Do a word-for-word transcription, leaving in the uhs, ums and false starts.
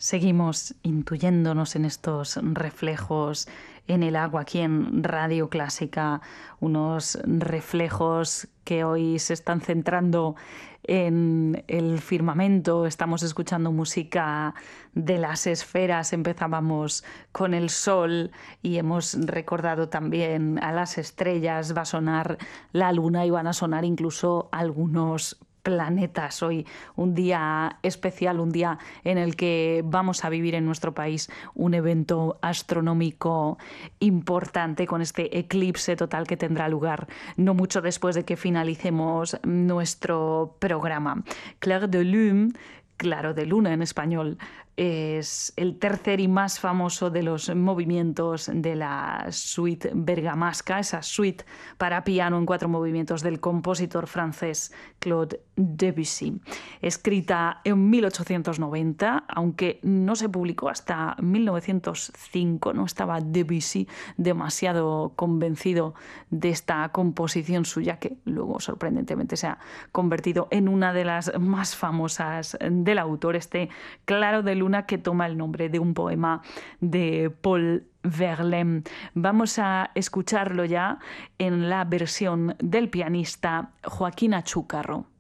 Seguimos intuyéndonos en estos reflejos en el agua aquí en Radio Clásica, unos reflejos que hoy se están centrando en el firmamento. Estamos escuchando música de las esferas, empezábamos con el sol y hemos recordado también a las estrellas, va a sonar la luna y van a sonar incluso algunos planetas. Hoy un día especial, un día en el que vamos a vivir en nuestro país un evento astronómico importante con este eclipse total que tendrá lugar no mucho después de que finalicemos nuestro programa. Clair de Lune, claro de luna en español, es el tercer y más famoso de los movimientos de la suite bergamasca, esa suite para piano en cuatro movimientos del compositor francés Claude Debussy. Escrita en mil ochocientos noventa, aunque no se publicó hasta mil novecientos cinco, no estaba Debussy demasiado convencido de esta composición suya, que luego sorprendentemente se ha convertido en una de las más famosas del autor, este Claro de Luna, que toma el nombre de un poema de Paul Verlaine. Vamos a escucharlo ya en la versión del pianista Joaquín Achúcarro.